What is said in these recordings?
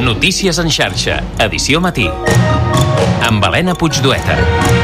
Notícies en xarxa, edició matí. Amb Helena Puigdueta.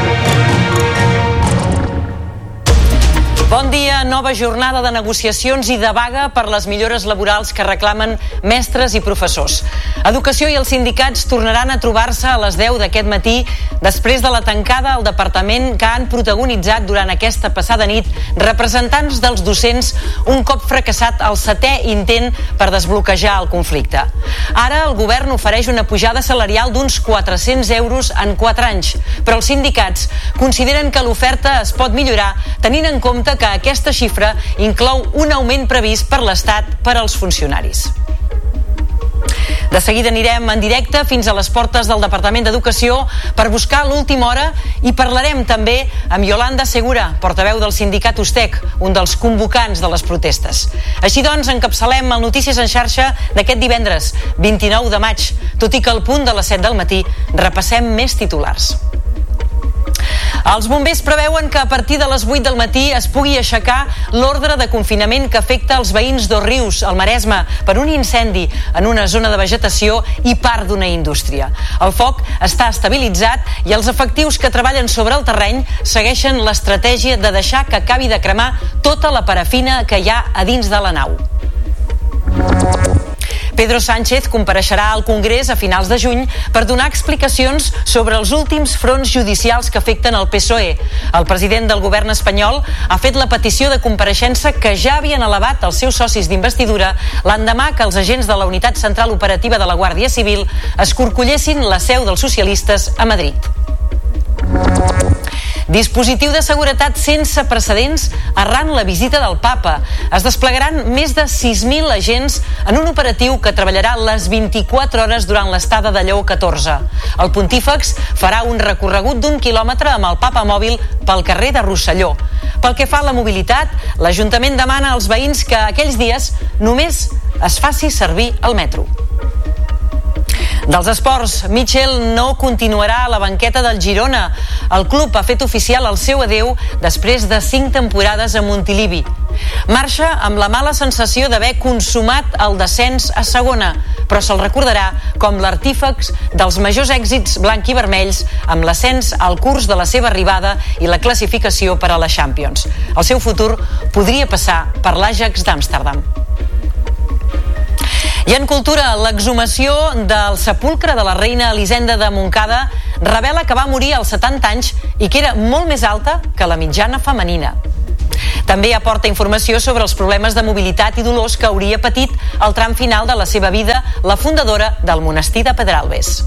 Bon dia, nova jornada de negociacions i de vaga per les millores laborals que reclamen mestres i professors. Educació i els sindicats tornaran a trobar-se a les 10 d'aquest matí després de la tancada al departament que han protagonitzat durant aquesta passada nit representants dels docents un cop fracassat el 7è intent per desbloquejar el conflicte. Ara el govern ofereix una pujada salarial d'uns 400 euros en 4 anys, però els sindicats consideren que l'oferta es pot millorar tenint en compte que aquesta xifra inclou un augment previst per l'Estat per als funcionaris. De seguida anirem en directe fins a les portes del Departament d'Educació per buscar l'última hora i parlarem també amb Yolanda Segura, portaveu del sindicat USTEC, un dels convocants de les protestes. Així doncs, encapçalem el Notícies en xarxa d'aquest divendres, 29 de maig, tot i que al punt de les 7 del matí repassem més titulars. Els bombers preveuen que a partir de les 8 del matí es pugui aixecar l'ordre de confinament que afecta els veïns d'Òrrius, al Maresme, per un incendi en una zona de vegetació i part d'una indústria. El foc està estabilitzat i els efectius que treballen sobre el terreny segueixen l'estratègia de deixar que acabi de cremar tota la parafina que hi ha a dins de la nau. Pedro Sánchez compareixerà al Congrés a finals de juny per donar explicacions sobre els últims fronts judicials que afecten el PSOE. El president del govern espanyol ha fet la petició de compareixença que ja havien elevat els seus socis d'investidura l'endemà que els agents de la Unitat Central Operativa de la Guàrdia Civil escorcollessin la seu dels socialistes a Madrid. Dispositiu de seguretat sense precedents arran la visita del Papa. Es desplegaran més de 6.000 agents en un operatiu que treballarà les 24 hores durant l'estada de Lleó XIV. El pontífex farà un recorregut d'1 quilòmetre amb el Papa mòbil pel carrer de Rosselló. Pel que fa a la mobilitat, l'Ajuntament demana als veïns que aquells dies només es faci servir el metro. Dels esports, Mitchell no continuarà a la banqueta del Girona. El club ha fet oficial el seu adeu després de 5 temporades a Montilivi. Marxa amb la mala sensació d'haver consumat el descens a segona, però se'l recordarà com l'artífex dels majors èxits blanc i vermells amb l'ascens al curs de la seva arribada i la classificació per a la Champions. El seu futur podria passar per l'Ajax d'Amsterdam. I en cultura, l'exhumació del sepulcre de la reina Elisenda de Montcada revela que va morir als 70 anys i que era molt més alta que la mitjana femenina. També aporta informació sobre els problemes de mobilitat i dolors que hauria patit al tram final de la seva vida la fundadora del monestir de Pedralbes.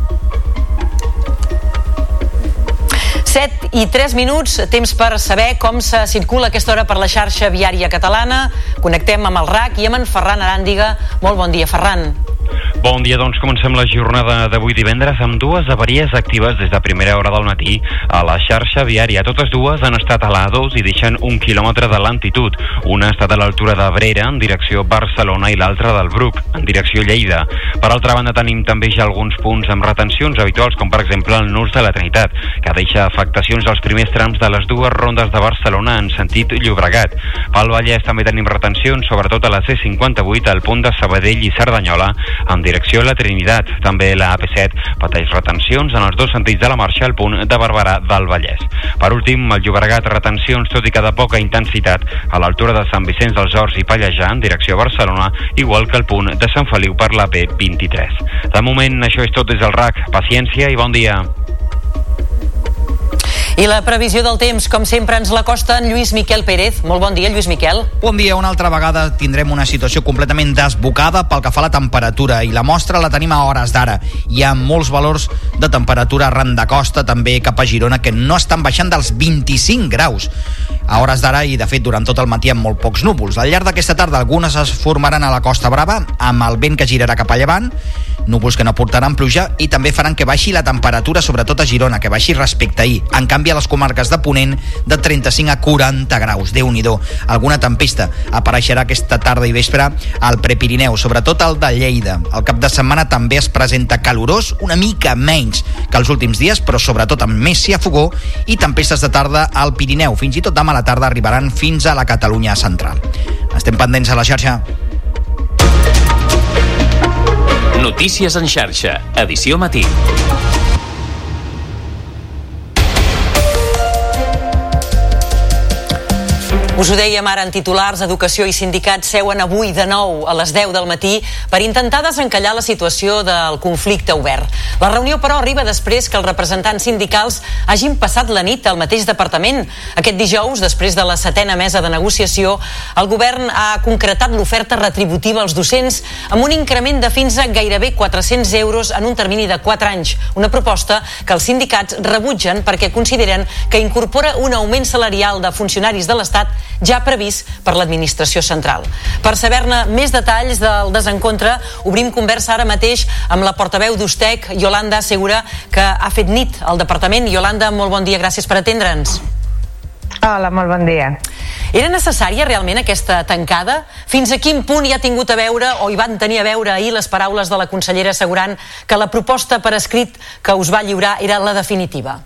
7 i 3 minuts, temps per saber com se circula a aquesta hora per la xarxa viària catalana. Connectem amb el RAC i amb en Ferran Aràndiga. Molt bon dia, Ferran. Bon dia, doncs comencem la jornada d'avui divendres amb dues avaries actives des de primera hora del matí a la xarxa viària. Totes dues han estat a l'A2 i deixen 1 quilòmetre de lentitud. Una ha estat a l'altura d'Abrera, en direcció Barcelona, i l'altra del Bruc, en direcció Lleida. Per altra banda, tenim també ja alguns punts amb retencions habituals, com per exemple el Nus de la Trinitat, que deixa afectacions als primers trams de les dues rondes de Barcelona en sentit Llobregat. Pel Vallès també tenim retencions, sobretot a la C58, al punt de Sabadell i Cerdanyola, en direcció a la Trinitat. També la AP7 pateix retencions en els dos sentits de la marxa al punt de Barberà del Vallès. Per últim, al Llobregat, retencions, tot i que de poca intensitat, a l'altura de Sant Vicenç dels Horts i Pallejà, en direcció a Barcelona, igual que al punt de Sant Feliu per la P23. De moment, això és tot des del RAC. Paciència i bon dia. I la previsió del temps, com sempre, ens l'acosta en Lluís Miquel Pérez. Molt bon dia, Lluís Miquel. Bon dia. Una altra vegada tindrem una situació completament desbocada pel que fa a la temperatura, i la mostra la tenim a hores d'ara. Hi ha molts valors de temperatura arran de costa, també cap a Girona, que no estan baixant dels 25 graus. A hores d'ara, i de fet durant tot el matí amb molt pocs núvols. Al llarg d'aquesta tarda algunes es formaran a la Costa Brava, amb el vent que girarà cap a llevant, núvols que no portaran pluja i també faran que baixi la temperatura, sobretot a Girona, que baixi respecte a ahir. En canvi, a les comarques de Ponent, de 35 a 40 graus. Déu-n'hi-do. Alguna tempesta apareixerà aquesta tarda i vespre al Prepirineu, sobretot al de Lleida. El cap de setmana també es presenta calorós, una mica menys que els últims dies, però sobretot amb més ciafogó i tempestes de tarda al Pirineu. Fins i tot demà a la tarda arribaran fins a la Catalunya central. Estem pendents a la xarxa. Notícies en xarxa, edició matí. Us ho dèiem ara en titulars, Educació i sindicats seuen avui de nou a les 10 del matí per intentar desencallar la situació del conflicte obert. La reunió, però, arriba després que els representants sindicals hagin passat la nit al mateix departament. Aquest dijous, després de la 7a mesa de negociació, el govern ha concretat l'oferta retributiva als docents amb un increment de fins a gairebé 400 euros en un termini de 4 anys. Una proposta que els sindicats rebutgen perquè consideren que incorpora un augment salarial de funcionaris de l'Estat ja previst per l'administració central. Per saber-ne més detalls del desencontre, obrim conversa ara mateix amb la portaveu d'Ustec, Yolanda Segura, que ha fet nit al departament. Yolanda, molt bon dia, gràcies per atendre'ns. Hola, molt bon dia. Era necessària realment aquesta tancada? Fins a quin punt hi ha tingut a veure o hi van tenir a veure ahir les paraules de la consellera assegurant que la proposta per escrit que us va lliurar era la definitiva?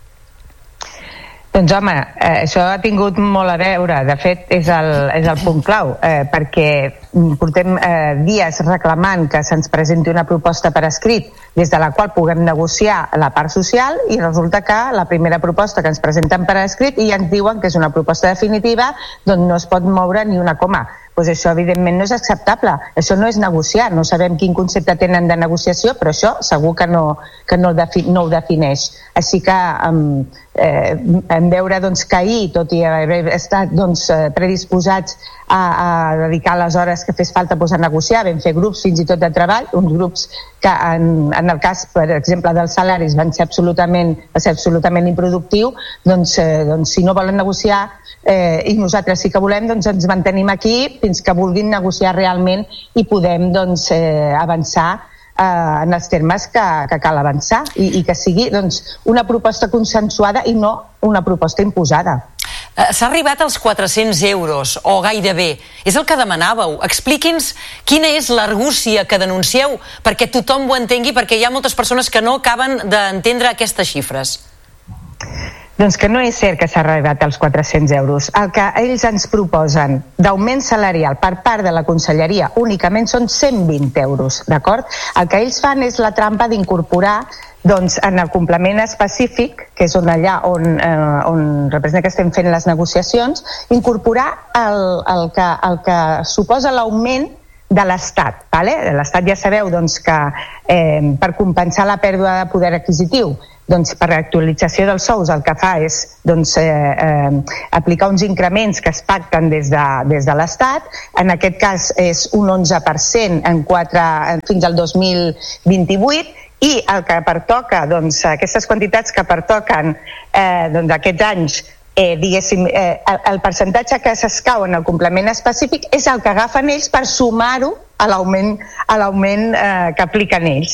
Doncs home, això ha tingut molt a veure, de fet és el punt clau, perquè portem dies reclamant que se'ns presenti una proposta per escrit des de la qual puguem negociar la part social i resulta que la primera proposta que ens presenten per escrit i ja ens diuen que és una proposta definitiva, doncs no es pot moure ni una coma. Doncs això evidentment no és acceptable, això no és negociar, no sabem quin concepte tenen de negociació, però això segur que no ho defineix. Així que en veure que ahir, tot i haver estat predisposats a dedicar les hores que fes falta a negociar, vam fer grups fins i tot de treball, uns grups que en el cas, per exemple, dels salaris va ser absolutament improductiu, doncs si no volen negociar i nosaltres sí que volem, doncs ens mantenim aquí fins que vulguin negociar realment i podem avançar en els termes que cal avançar i que sigui una proposta consensuada i no una proposta imposada. S'ha arribat als 400 euros, o gairebé. És el que demanàveu. Expliqui'ns quina és l'argúcia que denuncieu perquè tothom ho entengui, perquè hi ha moltes persones que no acaben d'entendre aquestes xifres. Doncs que no és cert que s'ha arribat als 400 euros. El que ells ens proposen d'augment salarial per part de la Conselleria únicament són 120 euros, d'acord? El que ells fan és la trampa d'incorporar en el complement específic, que és allà on representa que estem fent les negociacions, incorporar el que suposa l'augment de l'Estat. L'Estat ja sabeu que per compensar la pèrdua de poder adquisitiu, per actualització dels sous el que fa és aplicar uns increments que es pacten des de l'Estat. En aquest cas és un 11% fins al 2028 i el que pertoca, aquestes quantitats que pertoquen aquests anys, diguéssim, el percentatge que s'escau en el complement específic és el que agafen ells per sumar-ho a l'augment que apliquen ells.